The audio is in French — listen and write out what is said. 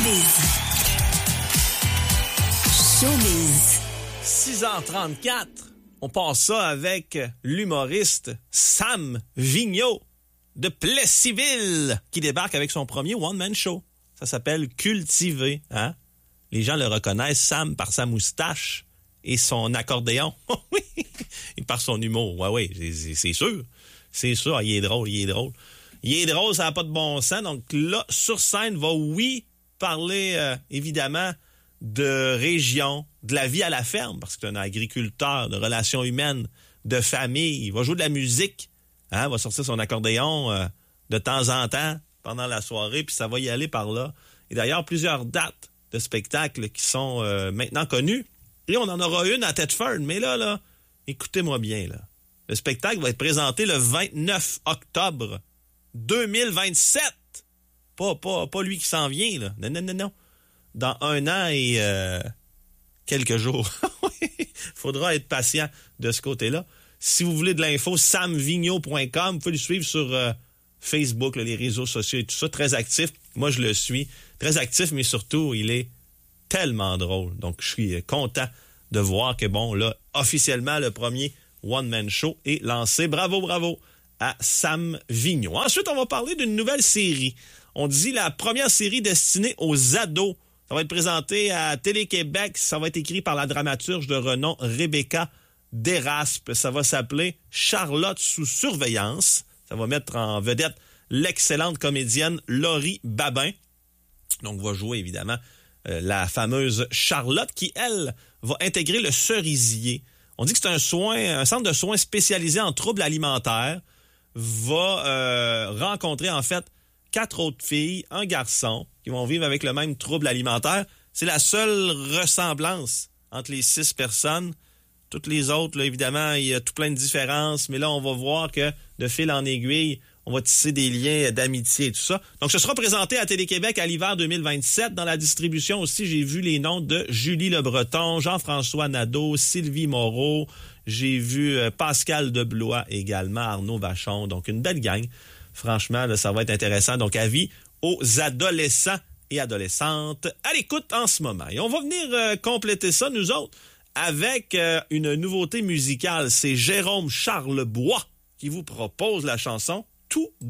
Showbiz. 6h34, on passe ça avec l'humoriste Sam Vigneault de Plessisville qui débarque avec son premier one-man show. Ça s'appelle Cultivé. Hein? Les gens le reconnaissent, Sam, par sa moustache et son accordéon. Oui, et par son humour. Oui, c'est sûr. C'est sûr, ah, il est drôle. Il est drôle, ça n'a pas de bon sens. Donc là, sur scène, va, parler évidemment de région, de la vie à la ferme, parce que c'est un agriculteur, de relations humaines, de famille. Il va jouer de la musique, hein, va sortir son accordéon de temps en temps pendant la soirée, puis ça va y aller par là. Et d'ailleurs, plusieurs dates de spectacles qui sont maintenant connues. Et on en aura une à Thetford, mais là, écoutez-moi bien, là. Le spectacle va être présenté le 29 octobre 2027. Pas lui qui s'en vient, là. Non. Dans 1 an et quelques jours. Il faudra être patient de ce côté-là. Si vous voulez de l'info, samvigneault.com. Vous pouvez le suivre sur Facebook, là, les réseaux sociaux et tout ça. Très actif. Moi, je le suis. Très actif, mais surtout, il est tellement drôle. Donc, je suis content de voir que, officiellement, le premier one-man show est lancé. Bravo à Sam Vigneault. Ensuite, on va parler d'une nouvelle série. On dit la première série destinée aux ados. Ça va être présenté à Télé-Québec. Ça va être écrit par la dramaturge de renom Rebecca Deraspe. Ça va s'appeler Charlotte sous surveillance. Ça va mettre en vedette l'excellente comédienne Laurie Babin. Donc, va jouer évidemment la fameuse Charlotte qui, elle, va intégrer le cerisier. On dit que c'est un centre de soins spécialisé en troubles alimentaires. Va rencontrer en fait 4 autres filles, un garçon, qui vont vivre avec le même trouble alimentaire. C'est la seule ressemblance entre les 6 personnes. Toutes les autres, là, évidemment, il y a tout plein de différences, mais là, on va voir que de fil en aiguille, on va tisser des liens d'amitié et tout ça. Donc, ce sera présenté à Télé-Québec à l'hiver 2027. Dans la distribution aussi, j'ai vu les noms de Julie Le Breton, Jean-François Nadeau, Sylvie Moreau. J'ai vu Pascal Deblois également, Arnaud Vachon. Donc, une belle gang. Franchement, là, ça va être intéressant. Donc, avis aux adolescents et adolescentes à l'écoute en ce moment. Et on va venir compléter ça, nous autres, avec une nouveauté musicale. C'est Jérôme Charlebois qui vous propose la chanson « Tout de toi ».